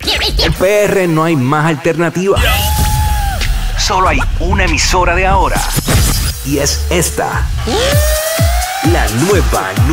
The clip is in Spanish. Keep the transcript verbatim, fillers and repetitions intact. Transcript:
En P R no hay más alternativa. Solo hay una emisora de ahora. Y es esta. La nueva